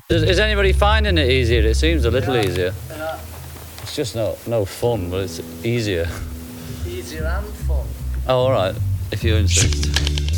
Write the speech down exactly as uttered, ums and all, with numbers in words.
Is, is anybody finding it easier? It seems a little Yeah. easier. Yeah. It's just no, no fun, but it's easier. Easier and fun. Oh, all right, if you insist.